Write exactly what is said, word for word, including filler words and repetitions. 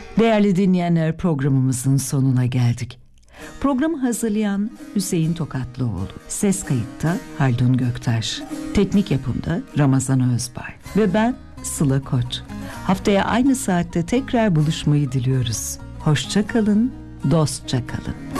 Değerli dinleyenler, programımızın sonuna geldik. Programı hazırlayan Hüseyin Tokatlıoğlu, ses kayıtta Haldun Göktaş, teknik yapımda Ramazan Özbay ve ben Sıla Koç. Haftaya aynı saatte tekrar buluşmayı diliyoruz. Hoşça kalın, dostça kalın.